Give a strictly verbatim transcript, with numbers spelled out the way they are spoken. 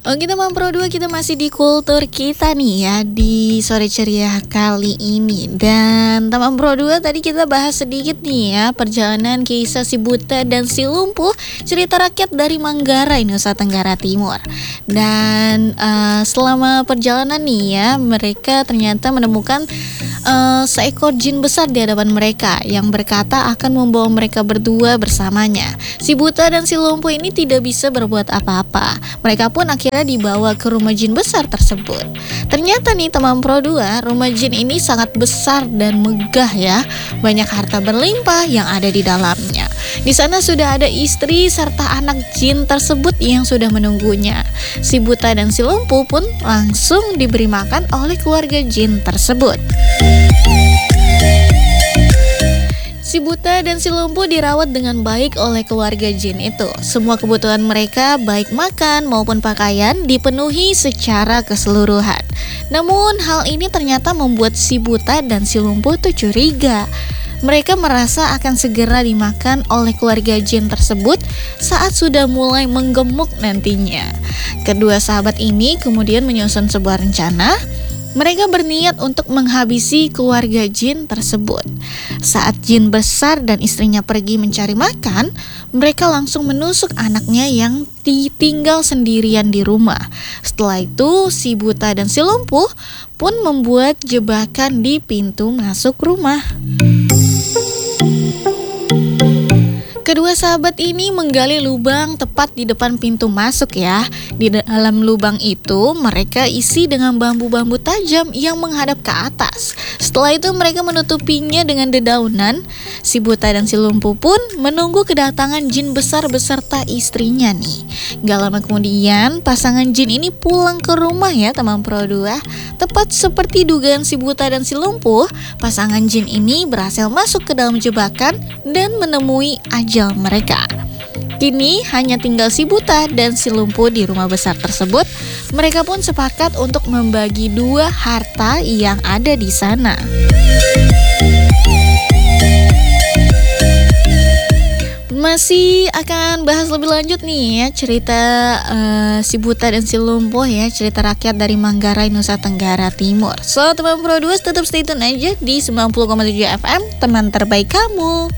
Oke teman Pro dua, kita masih di kultur kita nih ya di sore ceria kali ini. Dan teman Pro dua, tadi kita bahas sedikit nih ya perjalanan kisah si buta dan si lumpuh, cerita rakyat dari Manggarai, Nusa Tenggara Timur. Dan uh, selama perjalanan nih ya, mereka ternyata menemukan uh, seekor jin besar di hadapan mereka yang berkata akan membawa mereka berdua bersamanya. Si buta dan si lumpuh ini tidak bisa berbuat apa-apa. Mereka pun akhirnya dibawa ke rumah jin besar tersebut. Ternyata nih teman Pro dua, rumah jin ini sangat besar dan megah ya. Banyak harta berlimpah yang ada di dalamnya. Di sana sudah ada istri serta anak jin tersebut yang sudah menunggunya. Si buta dan si lumpuh pun langsung diberi makan oleh keluarga jin tersebut. Si buta dan si lumpuh dirawat dengan baik oleh keluarga jin itu. Semua kebutuhan mereka, baik makan maupun pakaian, dipenuhi secara keseluruhan. Namun hal ini ternyata membuat si buta dan si lumpuh tuh curiga. Mereka merasa akan segera dimakan oleh keluarga jin tersebut saat sudah mulai menggemuk nantinya. Kedua sahabat ini kemudian menyusun sebuah rencana. Mereka berniat untuk menghabisi keluarga jin tersebut. Saat jin besar dan istrinya pergi mencari makan, mereka langsung menusuk anaknya yang ditinggal sendirian di rumah. Setelah itu, si buta dan si lumpuh pun membuat jebakan di pintu masuk rumah. Kedua sahabat ini menggali lubang tepat di depan pintu masuk ya. Di dalam lubang itu mereka isi dengan bambu-bambu tajam yang menghadap ke atas. Setelah itu mereka menutupinya dengan dedaunan. Si buta dan si lumpuh pun menunggu kedatangan jin besar beserta istrinya nih. Gak lama kemudian pasangan jin ini pulang ke rumah ya teman Pro dua. Tepat seperti dugaan si buta dan si lumpuh, pasangan jin ini berhasil masuk ke dalam jebakan dan menemui ajal mereka. Kini hanya tinggal si buta dan si lumpuh di rumah besar tersebut. Mereka pun sepakat untuk membagi dua harta yang ada di sana. Masih akan bahas lebih lanjut nih ya cerita uh, si buta dan si lumpuh ya, cerita rakyat dari Manggarai, Nusa Tenggara Timur. So teman Pro dua, tetap stay tune aja di sembilan puluh koma tujuh F M, teman terbaik kamu.